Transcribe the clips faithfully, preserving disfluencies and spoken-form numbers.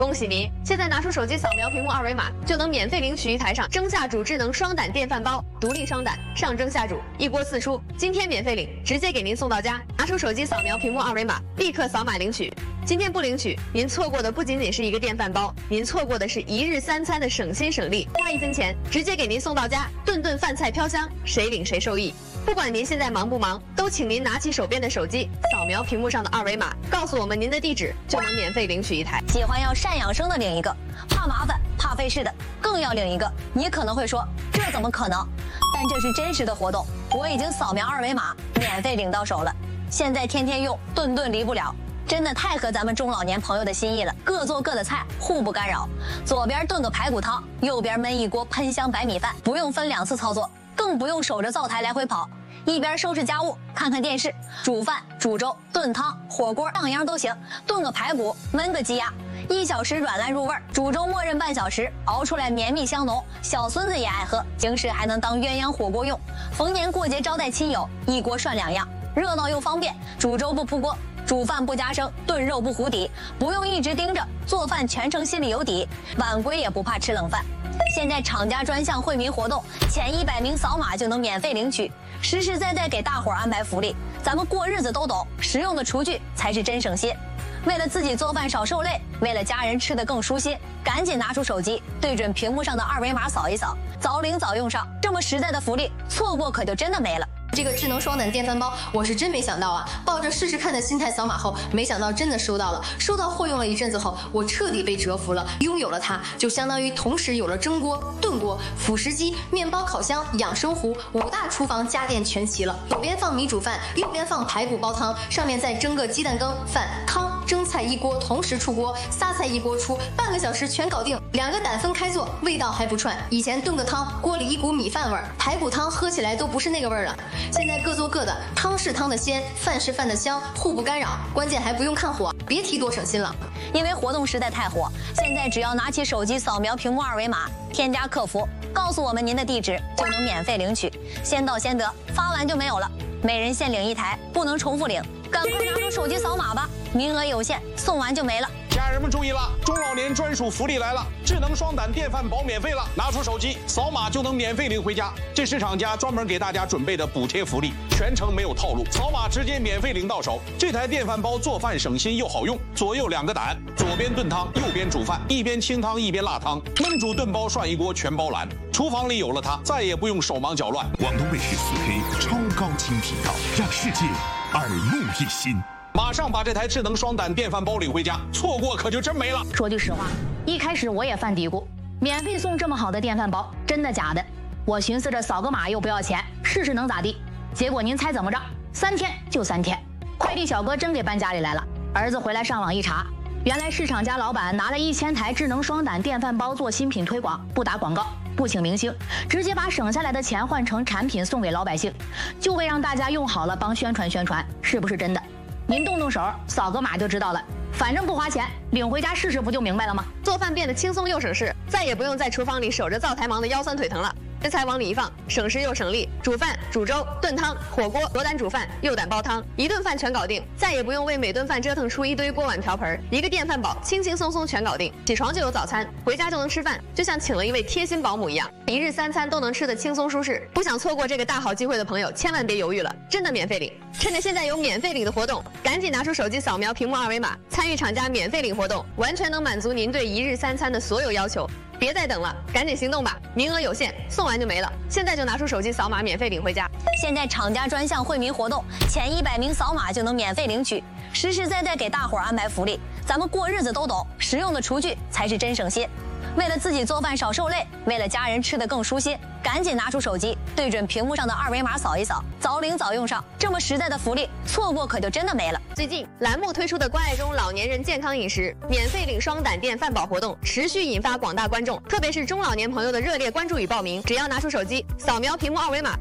恭喜您！现在拿出手机扫描屏幕二维码，就能免费领取一台上蒸下煮智能双胆电饭煲，独立双胆，上蒸下煮，一锅四出。今天免费领，直接给您送到家。拿出手机扫描屏幕二维码，立刻扫码领取。今天不领取，您错过的不仅仅是一个电饭煲，您错过的是一日三餐的省心省力，花一分钱直接给您送到家，顿顿饭菜飘香，谁领谁受益。不管您现在忙不忙，都请您拿起手边的手机，扫描屏幕上的二维码，告诉我们您的地址，就能免费领取一台。 喜欢要善养生的领一个，怕麻烦怕费事的更要领一个。你可能会说，这怎么可能？但这是真实的活动，我已经扫描二维码，免费领到手了。现在天天用，顿顿离不了。真的太合咱们中老年朋友的心意了，各做各的菜，互不干扰。左边炖个排骨汤，右边焖一锅喷香白米饭，不用分两次操作，更不用守着灶台来回跑，一边收拾家务，看看电视，煮饭、煮粥、炖汤、火锅，样样都行。炖个排骨，焖个鸡鸭，一小时软烂入味儿；煮粥默认半小时，熬出来绵密香浓，小孙子也爱喝。平时还能当鸳鸯火锅用，逢年过节招待亲友，一锅涮两样，热闹又方便。煮粥不扑锅，煮饭不加生，炖肉不糊底，不用一直盯着，做饭全程心里有底，晚归也不怕吃冷饭。现在厂家专项惠民活动，前一百名扫码就能免费领取，实实在在给大伙儿安排福利。咱们过日子都懂，实用的厨具才是真省心。为了自己做饭少受累，为了家人吃得更舒心，赶紧拿出手机，对准屏幕上的二维码扫一扫，早领早用上。这么实在的福利，错过可就真的没了。 这个智能双胆电饭煲，我是真没想到啊！抱着试试看的心态扫码后，没想到真的收到了。收到货用了一阵子后，我彻底被折服了。拥有了它，就相当于同时有了蒸锅、炖锅、辅食机、面包烤箱、养生壶，五大厨房家电全齐了。左边放米煮饭，右边放排骨煲汤，上面再蒸个鸡蛋羹、饭、汤、蒸菜一锅同时出锅，仨菜一锅出，半个小时全搞定。两个胆分开做，味道还不串。以前炖个汤，锅里一股米饭味儿，排骨汤喝起来都不是那个味儿了。现在各做各的，汤是汤的鲜，饭是饭的香，互不干扰，关键还不用看火，别提多省心了。 因为活动实在太火，现在只要拿起手机扫描屏幕二维码，添加客服，告诉我们您的地址，就能免费领取，先到先得，发完就没有了。每人限领一台，不能重复领，赶快拿出手机扫码吧，名额有限，送完就没了。 家人们注意了，中老年专属福利来了！智能双胆电饭煲免费了，拿出手机扫码就能免费领回家。这是厂家专门给大家准备的补贴福利，全程没有套路，扫码直接免费领到手。这台电饭煲做饭省心又好用，左右两个胆，左边炖汤，右边煮饭，一边清汤一边辣汤，焖煮炖煲涮一锅全包揽。厨房里有了它，再也不用手忙脚乱。 广东卫视四 K 超高清频道，让世界耳目一新。 马上把这台智能双胆电饭煲领回家，错过可就真没了。 说句实话，一开始我也犯嘀咕，免费送这么好的电饭煲，真的假的？我寻思着扫个码又不要钱，试试能咋地？结果您猜怎么着？三天就三天，快递小哥真给搬家里来了。儿子回来上网一查，原来市场家老板拿了一千台智能双胆电饭煲做新品推广，不打广告，不请明星，直接把省下来的钱换成产品送给老百姓，就为让大家用好了帮宣传宣传，是不是真的？您动动手，扫个码就知道了。反正不花钱，领回家试试不就明白了吗？ 做饭变得轻松又省事，再也不用在厨房里守着灶台忙得腰酸腿疼了。食材往里一放，省时又省力，煮饭、煮粥、炖汤、火锅，左胆煮饭，右胆煲汤，一顿饭全搞定，再也不用为每顿饭折腾出一堆锅碗瓢盆，一个电饭煲轻轻松松全搞定。起床就有早餐，回家就能吃饭，就像请了一位贴心保姆一样，一日三餐都能吃得轻松舒适。不想错过这个大好机会的朋友，千万别犹豫了，真的免费领！趁着现在有免费领的活动，赶紧拿出手机扫描屏幕二维码，参与厂家免费领活动，完全能满足您对一日三餐的所有要求。别再等了，赶紧行动吧！名额有限，送完就没了。现在就拿出手机扫码，免费领回家。 现在厂家专项惠民活动，前一百名扫码就能免费领取，实实在在给大伙儿安排福利。咱们过日子都懂，实用的厨具才是真省心。为了自己做饭少受累，为了家人吃得更舒心，赶紧拿出手机，对准屏幕上的二维码扫一扫，早领早用上。这么实在的福利，错过可就真的没了。 最近栏目推出的关爱中老年人健康饮食免费领双胆电饭煲活动，持续引发广大观众，特别是中老年朋友的热烈关注与报名。只要拿出手机，扫描屏幕二维码，就能免费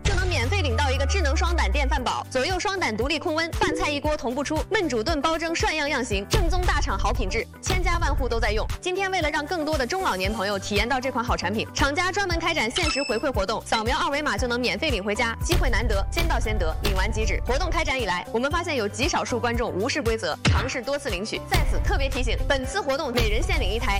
费领到一个智能双胆电饭煲，左右双胆独立控温，饭菜一锅同步出，焖煮炖煲蒸涮样样行，正宗大厂好品质，千家万户都在用。今天为了让更多的中老年朋友体验到这款好产品，厂家专门开展限时回馈活动，扫描二维码就能免费领回家，机会难得，先到先得，领完即止。活动开展以来，我们发现有极少数观众无视规则，尝试多次领取。在此特别提醒，本次活动每人限领一台